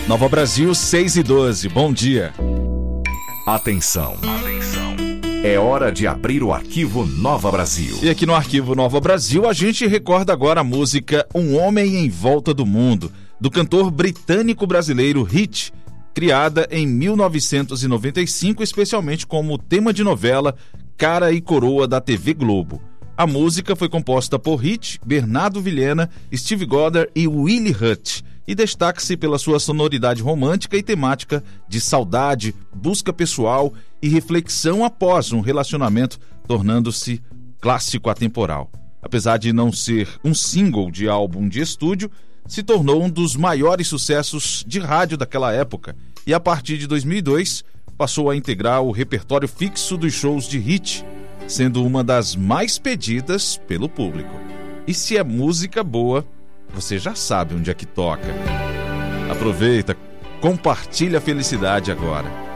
Nova Brasil, 6h12. Bom dia. Atenção. É hora de abrir o arquivo Nova Brasil. E aqui no arquivo Nova Brasil, a gente recorda agora a música Um Homem em Volta do Mundo, do cantor britânico-brasileiro Hit, criada em 1995, especialmente como tema de novela Cara e Coroa da TV Globo. A música foi composta por Hit, Bernardo Vilhena, Steve Goddard e Willie Hutch, e destaca-se pela sua sonoridade romântica e temática de saudade, busca pessoal e reflexão após um relacionamento, tornando-se clássico atemporal. Apesar de não ser um single de álbum de estúdio, se tornou um dos maiores sucessos de rádio daquela época e, a partir de 2002, passou a integrar o repertório fixo dos shows de Hit, sendo uma das mais pedidas pelo público. E se é música boa, você já sabe onde é que toca. Aproveita, compartilha a felicidade agora.